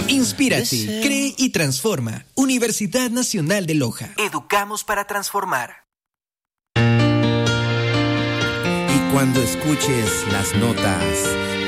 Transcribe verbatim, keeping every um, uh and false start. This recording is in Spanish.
Inspírate, cree y transforma. Universidad Nacional de Loja. Educamos para transformar. Y cuando escuches las notas